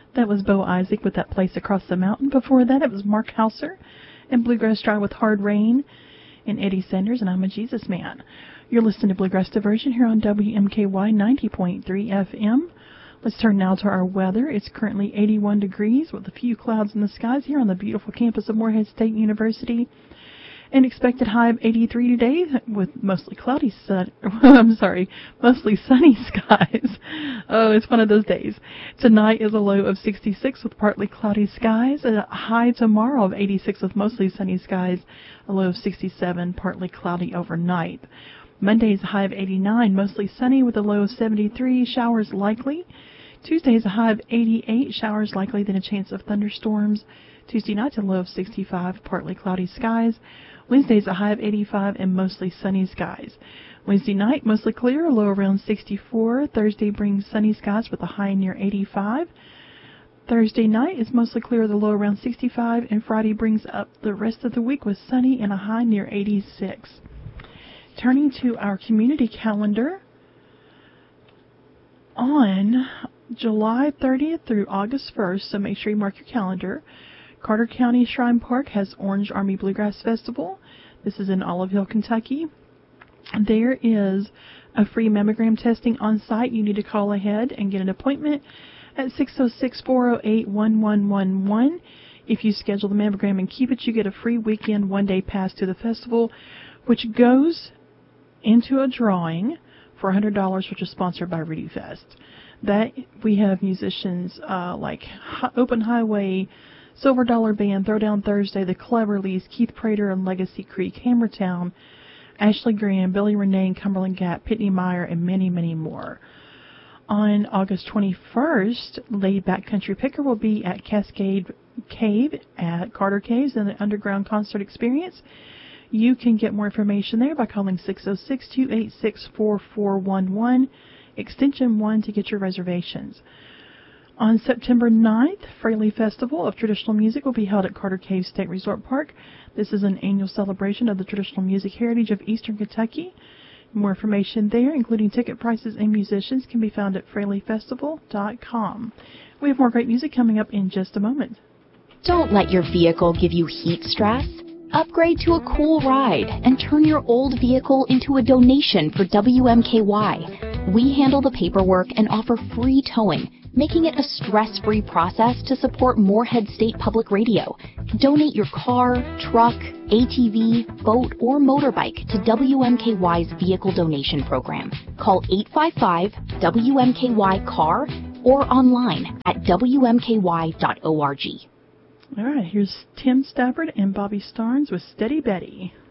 That was Bo Isaac with That Place Across the Mountain. Before that, it was Mark Hauser and Bluegrass Drive with Hard Rain, and Eddie Sanders and I'm a Jesus Man. You're listening to Bluegrass Diversion here on WMKY 90.3 FM. Let's turn now to our weather. It's currently 81 degrees with a few clouds in the skies here on the beautiful campus of Morehead State University. An expected high of 83 today with mostly mostly sunny skies. Oh, it's one of those days. Tonight is a low of 66 with partly cloudy skies. A high tomorrow of 86 with mostly sunny skies. A low of 67, partly cloudy overnight. Monday is a high of 89, mostly sunny with a low of 73, showers likely. Tuesday is a high of 88, showers likely, then a chance of thunderstorms. Tuesday night a low of 65, partly cloudy skies. Wednesday is a high of 85 and mostly sunny skies. Wednesday night, mostly clear, a low around 64. Thursday brings sunny skies with a high near 85. Thursday night is mostly clear, the low around 65. And Friday brings up the rest of the week with sunny and a high near 86. Turning to our community calendar, on July 30th through August 1st, so make sure you mark your calendar, Carter County Shrine Park has Orange Army Bluegrass Festival. This is in Olive Hill, Kentucky. There is a free mammogram testing on site. You need to call ahead and get an appointment at 606-408-1111. If you schedule the mammogram and keep it, you get a free weekend one-day pass to the festival, which goes into a drawing for $100, which is sponsored by Rudy Fest. That we have musicians like Open Highway, Silver Dollar Band, Throwdown Thursday, The Cleverleys, Keith Prater and Legacy Creek, Hammertown, Ashley Graham, Billy Renee and Cumberland Gap, Pitney Meyer, and many, many more. On August 21st, Laid Back Country Picker will be at Cascade Cave at Carter Caves in the Underground Concert Experience. You can get more information there by calling 606-286-4411, extension 1 to get your reservations. On September 9th, Fraley Festival of Traditional Music will be held at Carter Cave State Resort Park. This is an annual celebration of the traditional music heritage of Eastern Kentucky. More information there, including ticket prices and musicians, can be found at FraleyFestival.com. We have more great music coming up in just a moment. Don't let your vehicle give you heat stress. Upgrade to a cool ride and turn your old vehicle into a donation for WMKY. We handle the paperwork and offer free towing, making it a stress-free process to support Morehead State Public Radio. Donate your car, truck, ATV, boat, or motorbike to WMKY's Vehicle Donation Program. Call 855-WMKY-CAR or online at WMKY.org. All right, here's Tim Stafford and Bobby Starnes with Steady Betty.